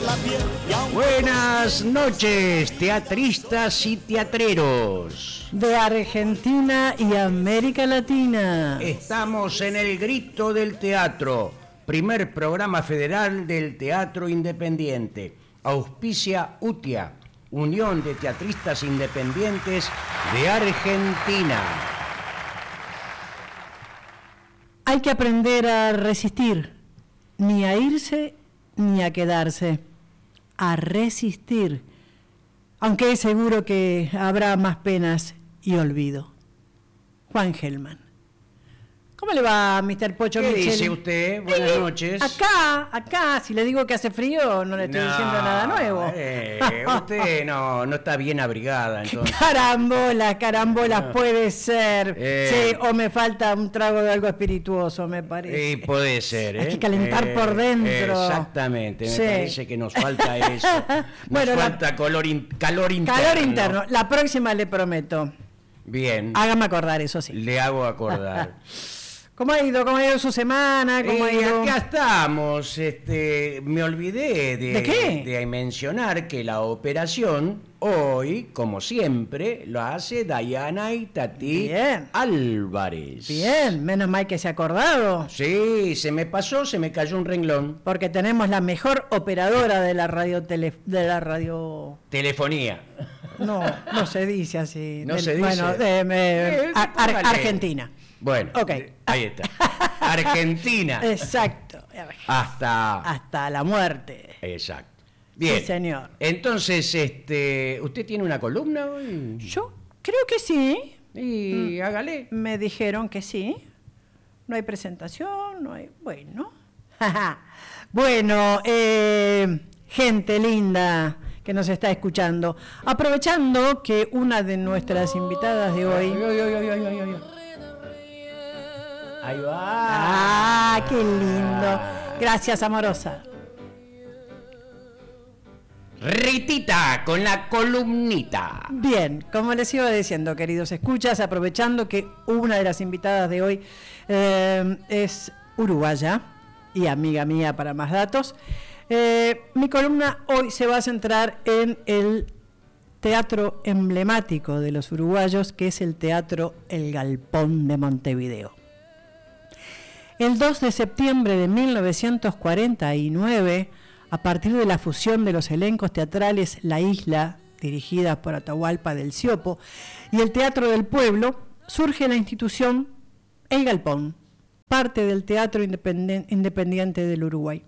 Buenas noches, teatristas y teatreros. De Argentina y América Latina. Estamos en El Grito del Teatro, primer programa federal del teatro independiente. Auspicia UTIA, Unión de Teatristas Independientes de Argentina. Hay que aprender a resistir, ni a irse ni a quedarse. A resistir, aunque es seguro que habrá más penas y olvido. Juan Gelman. ¿Cómo le va, Mr. Pocho ¿Qué Micheli? dice usted? Buenas noches. Acá, si le digo que hace frío, no le estoy diciendo nada nuevo. Usted no está bien abrigada, entonces. Carambolas, puede ser. Sí, o me falta un trago de algo espirituoso, me parece. Puede ser, Hay que calentar por dentro. Exactamente, Sí. me parece que nos falta eso. Nos falta calor interno. Calor interno. La próxima le prometo. Bien. Hágame acordar, eso sí. Le hago acordar. ¿Cómo ha ido su semana? ¿Cómo ha ido? Acá estamos. Me olvidé ¿De qué? de mencionar que la operación hoy, como siempre, lo hace Dayana Itatí Bien. Álvarez. Bien, menos mal que se ha acordado. Sí, se me pasó, se me cayó un renglón. Porque tenemos la mejor operadora de la radio. Telefonía. No se dice así. No se dice. Bueno, Argentina. Bueno, okay. Ahí está. Argentina. Exacto. Hasta la muerte. Exacto. Bien. Sí, señor. Entonces, ¿usted tiene una columna hoy? Yo creo que sí. Y hágale. Me dijeron que sí. No hay presentación, no hay... Bueno. Bueno, gente linda que nos está escuchando. Aprovechando que una de nuestras invitadas de hoy... Ahí va. ¡Ah, qué lindo! Gracias, amorosa. Ritita, con la columnita. Bien, como les iba diciendo, queridos escuchas, aprovechando que una de las invitadas de hoy es uruguaya y amiga mía para más datos, mi columna hoy se va a centrar en el teatro emblemático de los uruguayos, que es el Teatro El Galpón de Montevideo. El 2 de septiembre de 1949, a partir de la fusión de los elencos teatrales La Isla, dirigida por Atahualpa del Siopo, y el Teatro del Pueblo, surge la institución El Galpón, parte del Teatro Independiente del Uruguay.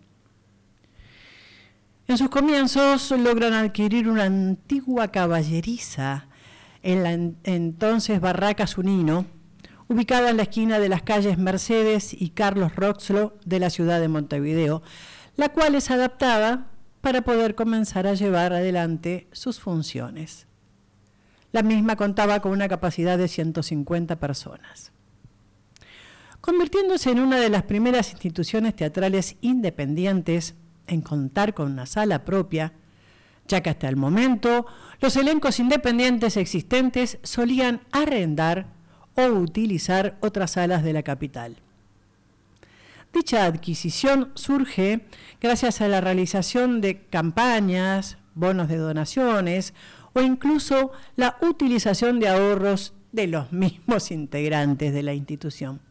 En sus comienzos logran adquirir una antigua caballeriza en la entonces Barraca Zunino, ubicada en la esquina de las calles Mercedes y Carlos Roxlo de la ciudad de Montevideo, la cual es adaptada para poder comenzar a llevar adelante sus funciones. La misma contaba con una capacidad de 150 personas. Convirtiéndose en una de las primeras instituciones teatrales independientes en contar con una sala propia, ya que hasta el momento los elencos independientes existentes solían arrendar o utilizar otras salas de la capital. Dicha adquisición surge gracias a la realización de campañas, bonos de donaciones o incluso la utilización de ahorros de los mismos integrantes de la institución.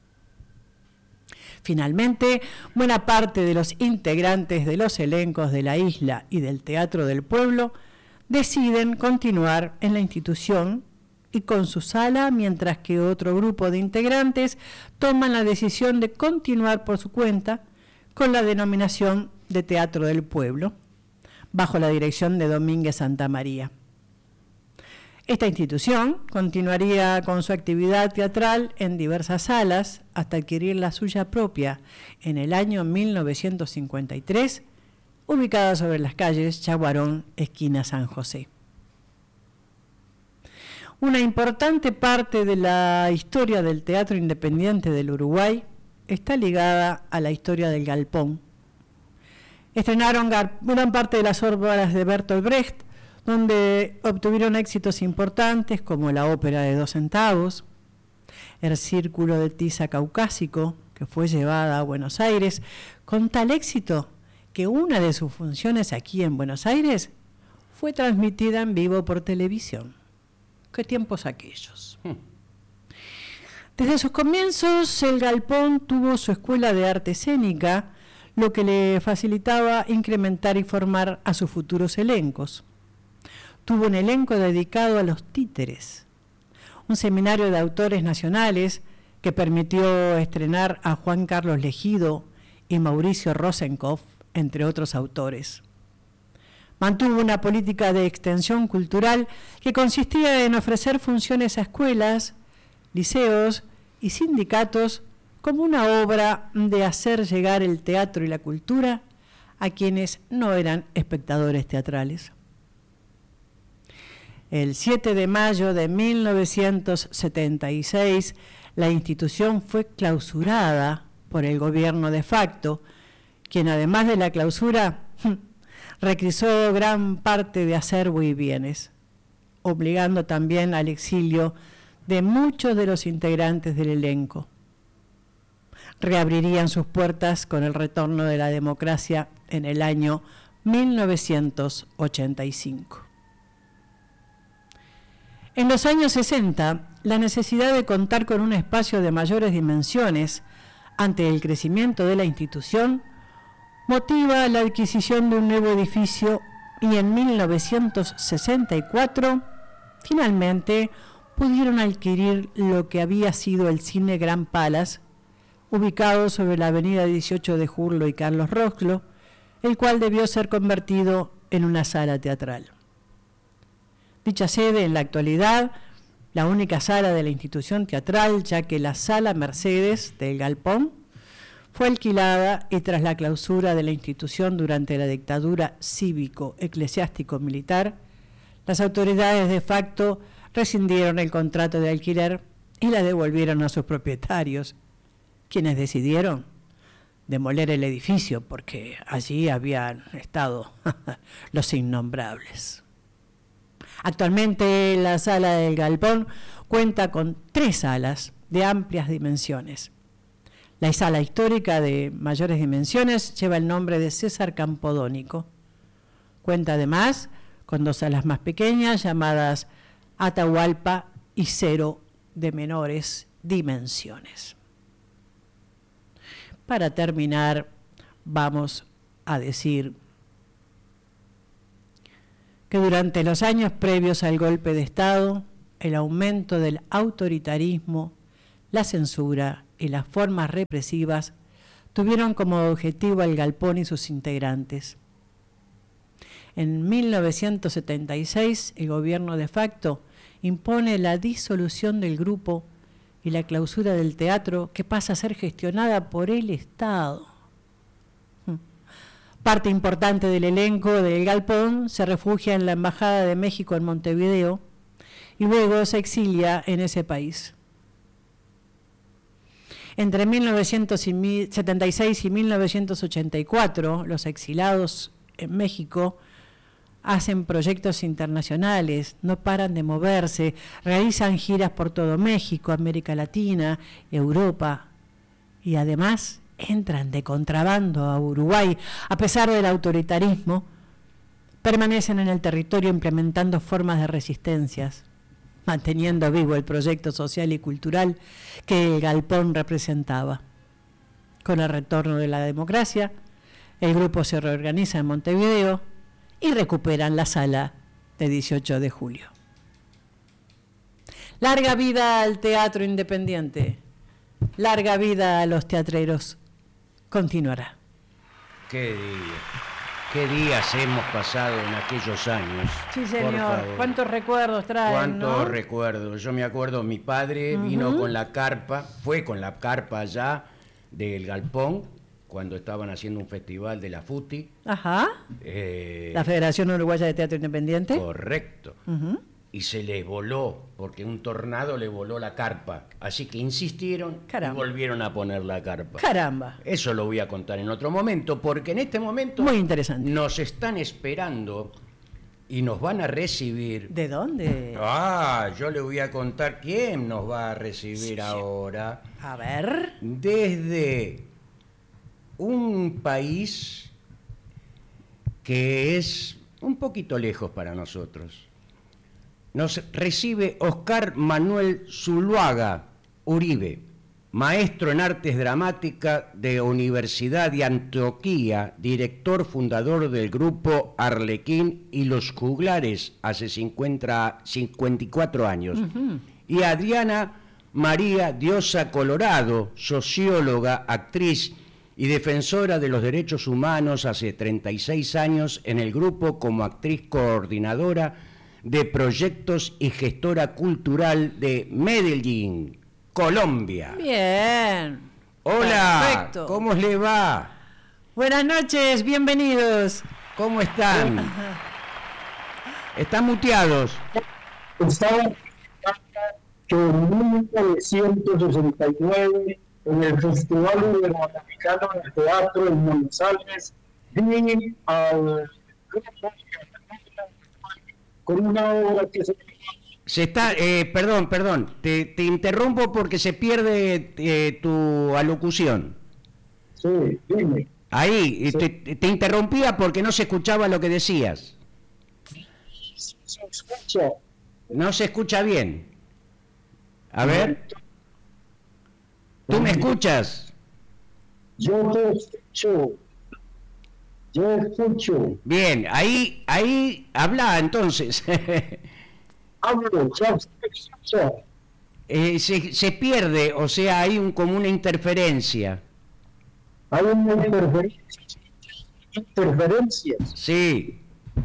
Finalmente, buena parte de los integrantes de los elencos de La Isla y del Teatro del Pueblo deciden continuar en la institución y con su sala, mientras que otro grupo de integrantes toman la decisión de continuar por su cuenta con la denominación de Teatro del Pueblo, bajo la dirección de Domínguez Santamaría. Esta institución continuaría con su actividad teatral en diversas salas hasta adquirir la suya propia en el año 1953, ubicada sobre las calles Chaguarón, esquina San José. Una importante parte de la historia del teatro independiente del Uruguay está ligada a la historia del Galpón. Estrenaron gran parte de las obras de Bertolt Brecht, donde obtuvieron éxitos importantes como la ópera de 2 centavos, el Círculo de Tiza Caucásico, que fue llevada a Buenos Aires, con tal éxito que una de sus funciones aquí en Buenos Aires fue transmitida en vivo por televisión. ¿Qué tiempos aquellos? Desde sus comienzos, el Galpón tuvo su escuela de arte escénica, lo que le facilitaba incrementar y formar a sus futuros elencos. Tuvo un elenco dedicado a los títeres, un seminario de autores nacionales que permitió estrenar a Juan Carlos Legido y Mauricio Rosenkopf, entre otros autores. Mantuvo una política de extensión cultural que consistía en ofrecer funciones a escuelas, liceos y sindicatos como una obra de hacer llegar el teatro y la cultura a quienes no eran espectadores teatrales. El 7 de mayo de 1976, la institución fue clausurada por el gobierno de facto, quien además de la clausura requisó gran parte de acervo y bienes, obligando también al exilio de muchos de los integrantes del elenco. Reabrirían sus puertas con el retorno de la democracia en el año 1985. En los años 60, la necesidad de contar con un espacio de mayores dimensiones ante el crecimiento de la institución motiva la adquisición de un nuevo edificio y en 1964 finalmente pudieron adquirir lo que había sido el Cine Grand Palace, ubicado sobre la avenida 18 de Julio y Carlos Rosclo, el cual debió ser convertido en una sala teatral. Dicha sede, en la actualidad, la única sala de la institución teatral, ya que la Sala Mercedes del Galpón fue alquilada y tras la clausura de la institución durante la dictadura cívico-eclesiástico-militar, las autoridades de facto rescindieron el contrato de alquiler y la devolvieron a sus propietarios, quienes decidieron demoler el edificio porque allí habían estado los innombrables. Actualmente la Sala del Galpón cuenta con 3 salas de amplias dimensiones. La sala histórica de mayores dimensiones lleva el nombre de César Campodónico. Cuenta además con 2 salas más pequeñas llamadas Atahualpa y Cero de menores dimensiones. Para terminar, vamos a decir que durante los años previos al golpe de Estado, el aumento del autoritarismo, la censura y las formas represivas tuvieron como objetivo al Galpón y sus integrantes. En 1976, el gobierno de facto impone la disolución del grupo y la clausura del teatro, que pasa a ser gestionada por el Estado. Parte importante del elenco del Galpón se refugia en la Embajada de México en Montevideo y luego se exilia en ese país. Entre 1976 y 1984, los exilados en México hacen proyectos internacionales, no paran de moverse, realizan giras por todo México, América Latina, Europa, y además entran de contrabando a Uruguay. A pesar del autoritarismo, permanecen en el territorio implementando formas de resistencias, manteniendo vivo el proyecto social y cultural que el Galpón representaba. Con el retorno de la democracia, el grupo se reorganiza en Montevideo y recuperan la sala de 18 de julio. Larga vida al teatro independiente, larga vida a los teatreros. Continuará. Qué días hemos pasado en aquellos años. Sí, señor. ¿Cuántos recuerdos traen? ¿Cuántos recuerdos? Yo me acuerdo, mi padre vino con la carpa, fue con la carpa allá del Galpón, cuando estaban haciendo un festival de la FUTI. Ajá. La Federación Uruguaya de Teatro Independiente. Correcto. Y se les voló, porque un tornado le voló la carpa. Así que insistieron y volvieron a poner la carpa. Caramba. Eso lo voy a contar en otro momento, porque en este momento muy interesante. Nos están esperando y nos van a recibir. ¿De dónde? Yo le voy a contar quién nos va a recibir ahora. A ver. Desde un país que es un poquito lejos para nosotros. Nos recibe Oscar Manuel Zuluaga Uribe, maestro en artes dramáticas de Universidad de Antioquia, director fundador del grupo Arlequín y Los Juglares hace 54 años. Y Adriana María Diosa Colorado, socióloga, actriz y defensora de los derechos humanos hace 36 años en el grupo como actriz coordinadora de proyectos y gestora cultural de Medellín, Colombia. Bien. Hola, Perfecto. ¿cómo le va? Buenas noches, bienvenidos. ¿Cómo están? Están muteados. Estaba que en 1969 en el Festival Iberoamericano de Teatro en Buenos Aires vi al grupo con una obra que Se está, perdón, te interrumpo porque se pierde tu alocución. sí, dime. Ahí, Sí. te interrumpía porque no se escuchaba lo que decías. Se escucha. No se escucha bien. A ver, ¿tú me escuchas? Yo te escucho. Yo escucho. Bien, ahí habla entonces. Hablo, ya se escucha. Se pierde, o sea, hay como una interferencia. Hay una interferencias. Sí,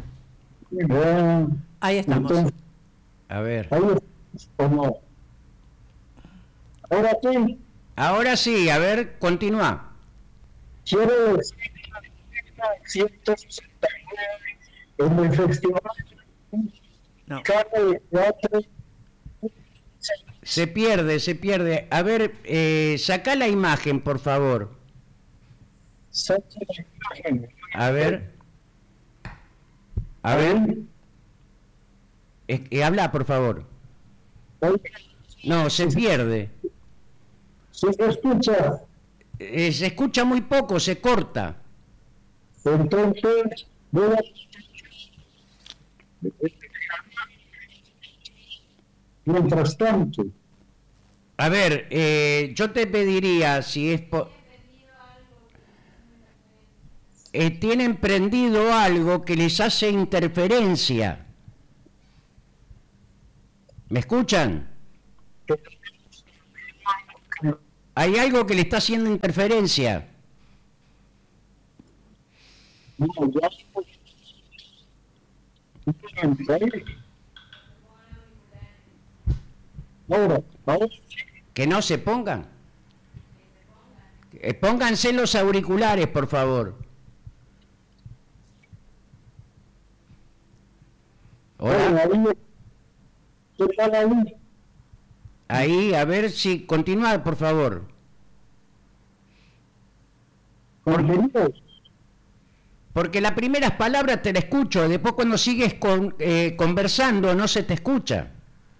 Ahí estamos. Entonces, a ver. ahí es como. Ahora sí, Ahora sí, a ver, continúa. quiero decir que en 1969 en el Festival No. Mexicano de Teatro Se pierde. A ver, sacá la imagen, por favor. saca la imagen. A ver. A ver, habla, por favor. No, se pierde. ¿Sí se escucha? Se escucha muy poco, se corta. Entonces, voy a... Mientras tanto, A ver, yo te pediría si es... tienen prendido algo que les hace interferencia. ¿Me escuchan? Hay algo que le está haciendo interferencia. no, ya... Ahora, Que no se pongan. Pónganse los auriculares, por favor. Hola. ¿qué tal ahí? Ahí, a ver si... Continúa, por favor. Contenidos. Porque las primeras palabras te la escucho, después cuando sigues conversando no se te escucha.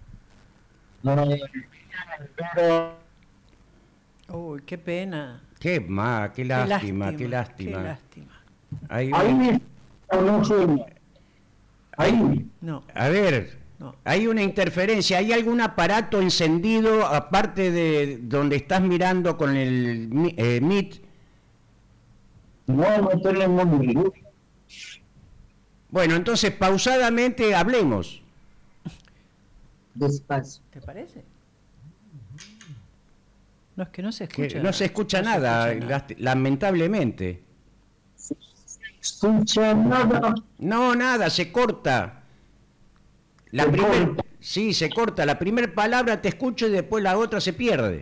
Uy, qué pena. Qué lástima. Qué lástima. Ahí, Ahí no suena. Ahí. No, a ver, no. hay una interferencia. ¿Hay algún aparato encendido aparte de donde estás mirando con el Meet? No tenemos ningún. Bueno, entonces pausadamente hablemos. Despacio. ¿Te parece? No, es que no se Que escucha. no se escucha nada, lamentablemente. Escucha nada. No, nada, se corta. ¿Se corta? Sí, se corta. La primera palabra te escucho y después la otra se pierde.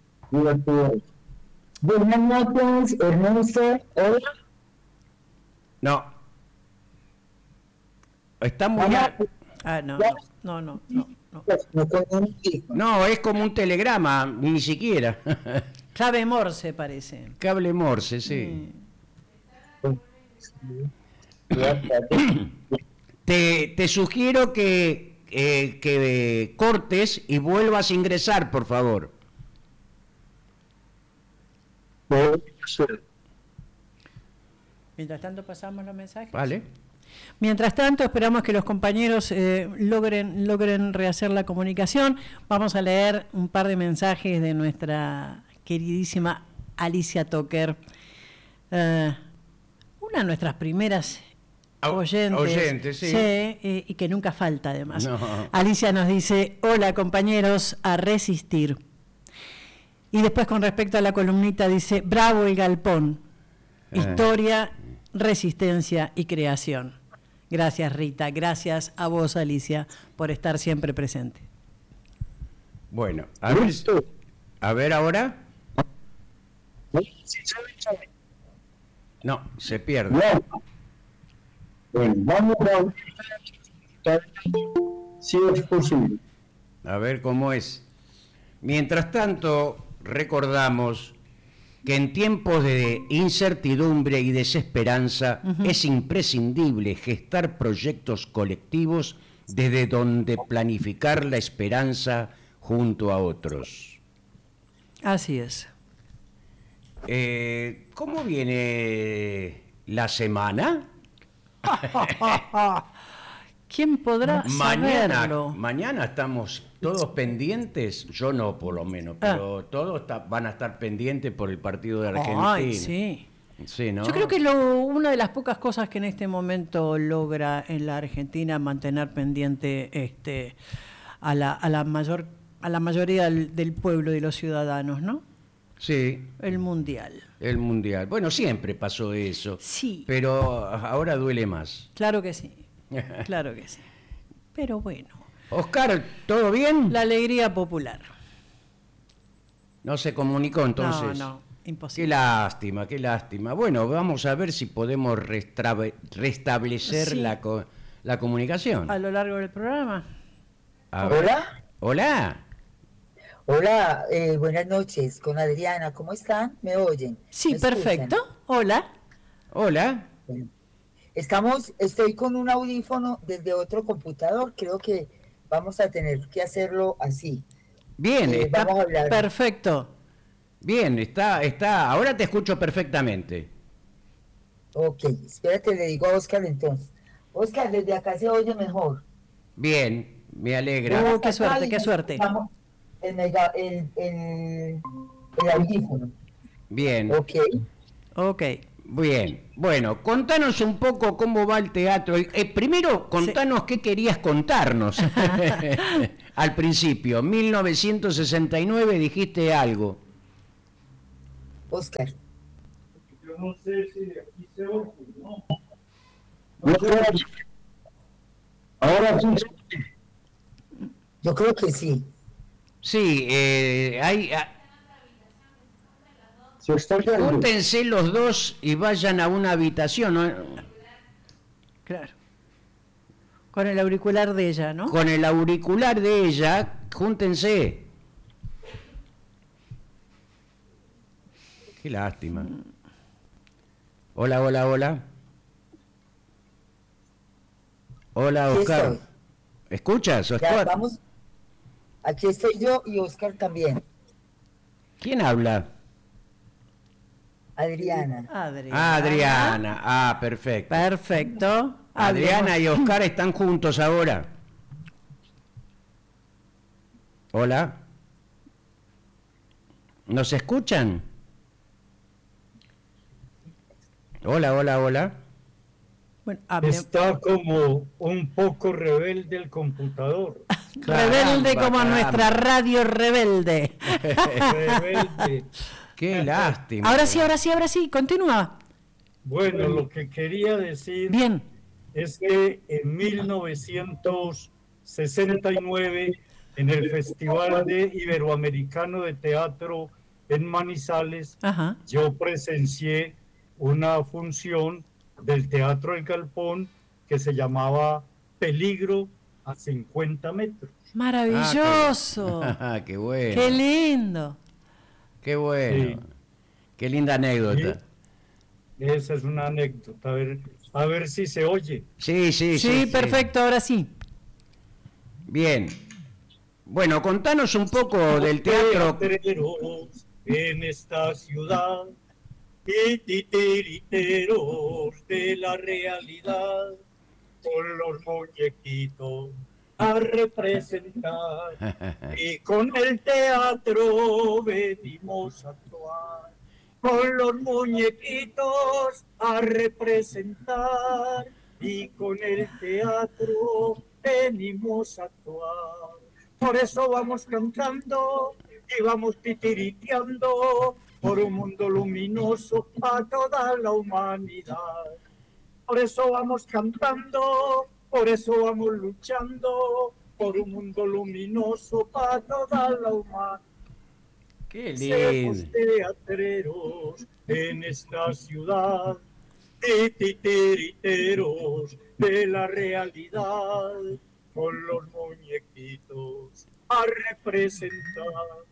Buenas noches, Ernesto. Hola. No. Está muy... No. No, es como un telegrama, ni siquiera. Clave Morse parece. Cable Morse, sí. Te sugiero que cortes y vuelvas a ingresar, por favor. Mientras tanto pasamos los mensajes. Vale. Mientras tanto, esperamos que los compañeros logren rehacer la comunicación. Vamos a leer un par de mensajes de nuestra queridísima Alicia Toker, una de nuestras primeras oyentes, sí. Sí, y que nunca falta además. No. Alicia nos dice: hola compañeros, a resistir. Y después, con respecto a la columnita, dice: bravo el galpón, historia, resistencia y creación. Gracias, Rita. Gracias a vos, Alicia, por estar siempre presente. Bueno, a ver ahora. No, se pierde. Bueno, vamos a si es posible. A ver cómo es. Mientras tanto, recordamos que en tiempos de incertidumbre y desesperanza es imprescindible gestar proyectos colectivos desde donde planificar la esperanza junto a otros. Así es. ¿Cómo viene la semana? ¿Quién podrá saberlo? Mañana estamos todos pendientes, yo no por lo menos, pero todos van a estar pendientes por el partido de Argentina. Ay, sí. Sí, ¿no? Yo creo que una de las pocas cosas que en este momento logra en la Argentina mantener pendiente a la mayoría del pueblo y de los ciudadanos, ¿no? Sí. El Mundial. El Mundial. Bueno, siempre pasó eso. Sí. Pero ahora duele más. Claro que sí. Claro que sí. Pero bueno. Oscar, ¿todo bien? La alegría popular. No se comunicó entonces. No, imposible. Qué lástima. Bueno, vamos a ver si podemos restablecer Sí. la comunicación. A lo largo del programa. A ver. Hola. Hola. Hola, buenas noches, con Adriana, ¿cómo están? ¿Me oyen? Sí, ¿Me escuchan? perfecto. Hola. Hola. Bueno, estoy con un audífono desde otro computador, creo que vamos a tener que hacerlo así. Bien, está Vamos a hablar. Perfecto. bien, está. Ahora te escucho perfectamente. Ok, espérate, le digo a Oscar entonces. Oscar, desde acá se oye mejor. Bien, me alegra. Oh, qué suerte, qué suerte. Vamos, el audífono. Bien. Ok. Ok. Bien, bueno, contanos un poco cómo va el teatro. Primero, contanos qué querías contarnos. Al principio, 1969 dijiste algo. Oscar. Yo no sé si aquí se oye, ¿no? Ahora sí. Yo creo que sí. Sí, Se está oyendo. júntense los dos y vayan a una habitación, ¿no? Claro. Con el auricular de ella, ¿no? Con el auricular de ella, júntense. Qué lástima. Hola, hola, hola. Hola, Aquí Oscar. estoy. ¿Escuchas, Ya, Oscar? vamos. Aquí estoy yo y Oscar también. ¿Quién habla? Adriana. Adriana. Ah, perfecto. Perfecto. Adriana y Hablemos. Oscar están juntos ahora. Hola. ¿Nos escuchan? Hola, hola, hola. Bueno, hablemos. Está como un poco rebelde el computador. Rebelde Caramba, como caramba. nuestra radio rebelde. Rebelde. Qué lástima. Ahora sí, continúa. Bueno, lo que quería decir Bien. es que en 1969, en el Festival Iberoamericano de Teatro en Manizales, Ajá. yo presencié una función del Teatro El Galpón que se llamaba Peligro a 50 metros. Maravilloso. Qué bueno. Qué lindo. Qué bueno. Sí. Qué linda anécdota. Esa es una anécdota, a ver si se oye. Sí, sí, Sí, perfecto, ahora sí. Bien. Bueno, contanos un poco del teatro. Teatreros en esta ciudad y titiriteros de la realidad, con los muñequitos a representar. Y con el teatro venimos a actuar, con los muñequitos a representar. Y con el teatro venimos a actuar. Por eso vamos cantando y vamos titiriteando por un mundo luminoso para toda la humanidad. Por eso vamos cantando, por eso vamos luchando por un mundo luminoso para toda la humanidad. Qué Seamos lindo. teatreros en esta ciudad, titiriteros de la realidad, con los muñequitos a representar.